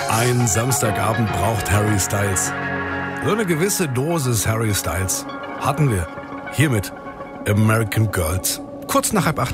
Ein Samstagabend braucht Harry Styles. So eine gewisse Dosis Harry Styles hatten wir hier mit American Girls. Kurz nach 7:30.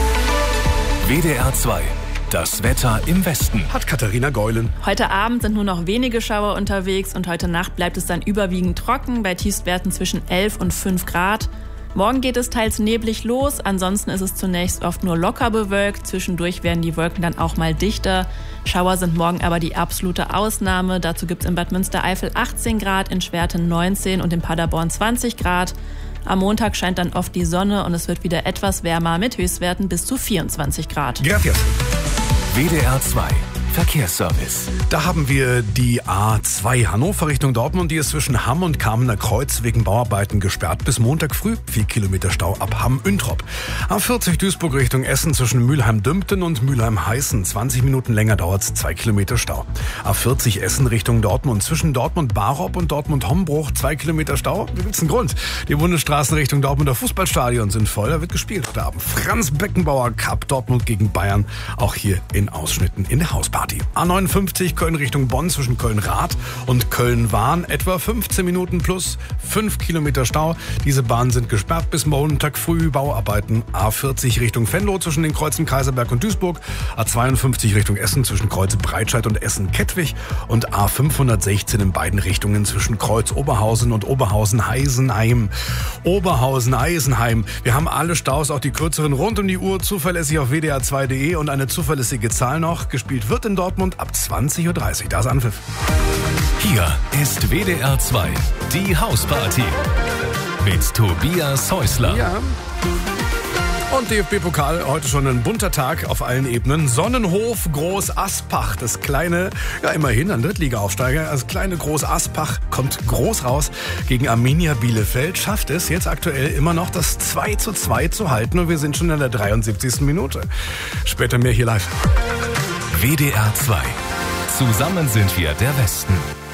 WDR 2. Das Wetter im Westen. Hat Katharina Geulen. Heute Abend sind nur noch wenige Schauer unterwegs und heute Nacht bleibt es dann überwiegend trocken, bei Tiefstwerten zwischen 11 und 5 Grad. Morgen geht es teils neblig los, ansonsten ist es zunächst oft nur locker bewölkt. Zwischendurch werden die Wolken dann auch mal dichter. Schauer sind morgen aber die absolute Ausnahme. Dazu gibt es in Bad Münstereifel 18 Grad, in Schwerten 19 und in Paderborn 20 Grad. Am Montag scheint dann oft die Sonne und es wird wieder etwas wärmer mit Höchstwerten bis zu 24 Grad. Gracias. WDR 2. Verkehrsservice. Da haben wir die A2 Hannover Richtung Dortmund. Die ist zwischen Hamm und Kamener Kreuz wegen Bauarbeiten gesperrt bis Montag früh. 4 Kilometer Stau ab Hamm-Üntrop. A40 Duisburg Richtung Essen zwischen Mülheim-Dümpten und Mülheim-Heißen. 20 Minuten länger dauert's, 2 Kilometer Stau. A40 Essen Richtung Dortmund zwischen Dortmund-Barop und Dortmund-Hombruch. 2 Kilometer Stau. Wie gibt's einen Grund? Die Bundesstraßen Richtung Dortmunder Fußballstadion sind voll. Da wird gespielt heute Abend. Franz Beckenbauer Cup Dortmund gegen Bayern. Auch hier in Ausschnitten in der Hausparty. A59 Köln Richtung Bonn zwischen Köln-Rath und Köln-Wahn. Etwa 15 Minuten plus 5 Kilometer Stau. Diese Bahnen sind gesperrt bis Montag früh. Bauarbeiten. A40 Richtung Venlo zwischen den Kreuzen Kaiserberg und Duisburg. A52 Richtung Essen zwischen Kreuz Breitscheid und Essen-Kettwig. Und A516 in beiden Richtungen zwischen Kreuz Oberhausen und Oberhausen-Heisenheim. Oberhausen-Eisenheim. Wir haben alle Staus, auch die kürzeren, rund um die Uhr. Zuverlässig auf wdr2.de und eine zuverlässige Zahl noch. Gespielt wird in Dortmund ab 20.30 Uhr. Da ist Anpfiff. Hier ist WDR 2. Die Hausparty. Mit Tobias Häusler. Ja. Und DFB-Pokal, heute schon ein bunter Tag auf allen Ebenen. Sonnenhof Groß Aspach, das kleine, ja immerhin ein Drittliga-Aufsteiger, das kleine Groß Aspach kommt groß raus gegen Arminia Bielefeld, schafft es jetzt aktuell immer noch das 2:2 zu halten und wir sind schon in der 73. Minute. Später mehr hier live. WDR 2. Zusammen sind wir der Westen.